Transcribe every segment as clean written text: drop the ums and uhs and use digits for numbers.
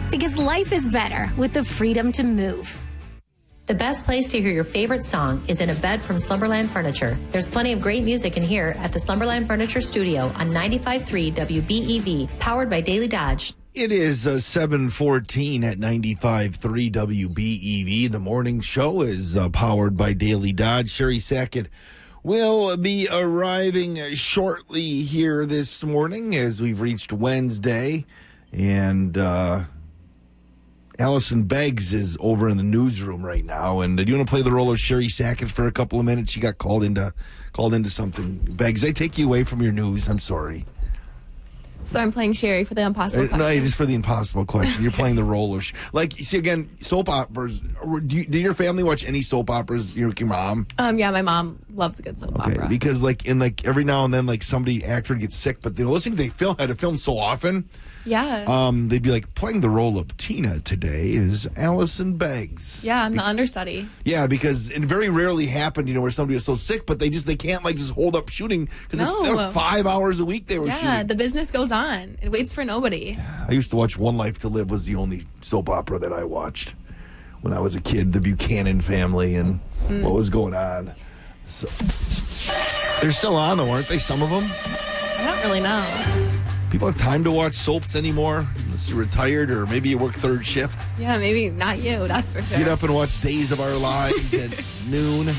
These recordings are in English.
Because life is better with the freedom to move. The best place to hear your favorite song is in a bed from Slumberland Furniture. There's plenty of great music in here at the Slumberland Furniture Studio on 95.3 WBEV, powered by Daily Dodge. It is 7:14 at 95.3 WBEV. The morning show is powered by Daily Dodge. Sherry Sackett will be arriving shortly here this morning as we've reached Wednesday. And Allison Beggs is over in the newsroom right now. And do you want to play the role of Sherry Sackett for a couple of minutes? She got called into something. Beggs, I take you away from your news. I'm sorry. So I'm playing Sherry for the impossible question. No, just for the impossible question. You're playing the role of... see, again, soap operas. Did your family watch any soap operas? Your mom? Yeah, my mom loves a good soap opera. Because, every now and then, somebody, actor gets sick, but listening to had to film so often. Yeah. They'd be playing the role of Tina today is Allison Beggs. Yeah, I'm the understudy. Yeah, because it very rarely happened, where somebody was so sick, but they can't just hold up shooting because that was 5 hours a week they were shooting. Yeah, the business goes on. It waits for nobody. I used to watch One Life to Live was the only soap opera that I watched when I was a kid, the Buchanan family and what was going on. So, they're still on though, aren't they, some of them? I don't really know. People have time to watch soaps anymore unless you're retired or maybe you work third shift. Yeah, maybe not you, that's for sure. Get up and watch Days of Our Lives at noon.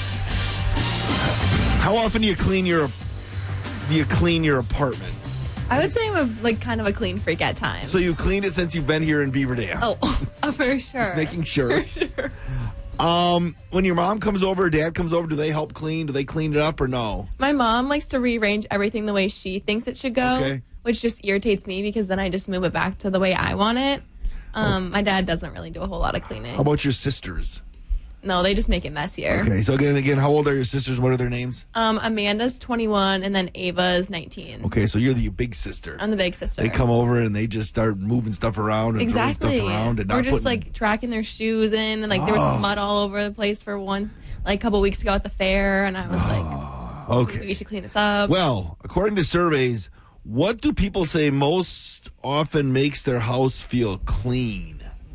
How often do you clean your apartment? I would say I'm kind of a clean freak at times. So you've cleaned it since you've been here in Beaverdale? Oh, for sure. Just making sure. For sure. When your mom comes over or dad comes over, do they help clean? Do they clean it up or no? My mom likes to rearrange everything the way she thinks it should go, which just irritates me because then I just move it back to the way I want it. My dad doesn't really do a whole lot of cleaning. How about your sisters? No, they just make it messier. Okay, so again, how old are your sisters? What are their names? Amanda's 21 and then Ava's 19. Okay, so you're the big sister. I'm the big sister. They come over and they just start moving stuff around and throwing stuff around. And or just tracking their shoes in and there was mud all over the place for a couple weeks ago at the fair and I was okay, we should clean this up. Well, according to surveys, what do people say most often makes their house feel clean?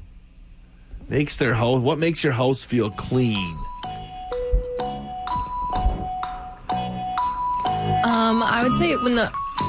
What makes your house feel clean? I would say when the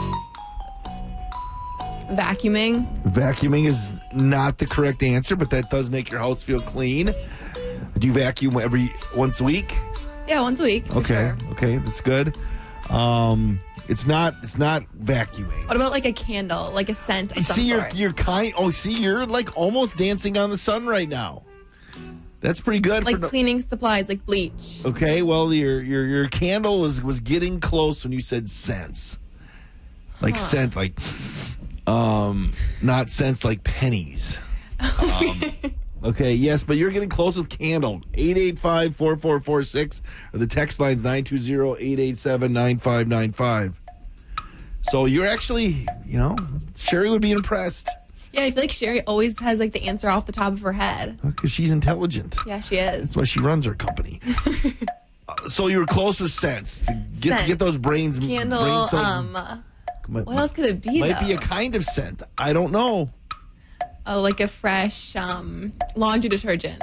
vacuuming. Vacuuming is not the correct answer, but that does make your house feel clean. Do you vacuum once a week? Yeah, once a week. Okay, sure. Okay, that's good. It's not vacuuming. What about a candle, a scent of some sort? You're almost dancing on the sun right now. That's pretty good. Cleaning supplies, like bleach. Okay, well your candle was getting close when you said scents. Scent, not cents like pennies. Okay, yes, but you're getting close with candle. 885-4446, or the text line's 920-887-9595. So you're actually, Sherry would be impressed. Yeah, I feel like Sherry always has the answer off the top of her head. Because she's intelligent. Yeah, she is. That's why she runs her company. So you were close with scents. To get those brains. Candle, what else could it be, Might be a kind of scent. I don't know. Oh, a fresh laundry detergent.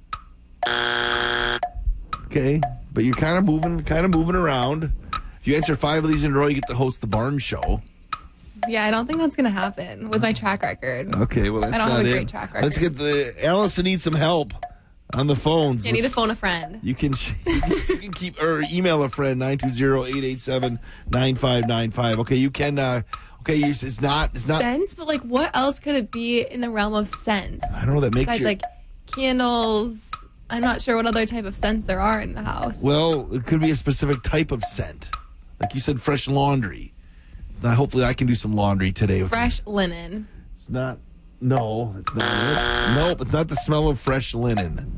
Okay, but you're kind of moving around. If you answer 5 of these in a row, you get to host the Barn Show. Yeah, I don't think that's going to happen with my track record. Okay, well, that's not it. I don't have a great track record. Let's get Allison needs some help on the phones. You need to phone a friend. You can keep or email a friend 920-887-9595. Okay, you can. Okay, it's not scents, but what else could it be in the realm of scents? I don't know. That makes besides candles. I'm not sure what other type of scents there are in the house. Well, it could be a specific type of scent, like you said, fresh laundry. Hopefully, I can do some laundry today. Fresh linen. It's not. No, it's not it. Nope, it's not the smell of fresh linen.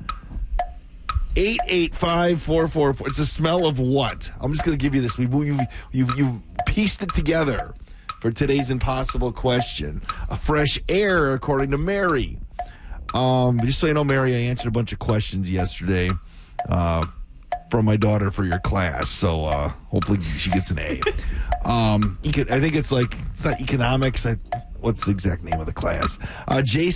885-444. It's the smell of what? I'm just going to give you this. You've pieced it together for today's impossible question. A fresh air, according to Mary. Just so you know, Mary, I answered a bunch of questions yesterday from my daughter for your class. So hopefully she gets an A. I think it's not economics. What's the exact name of the class? Jason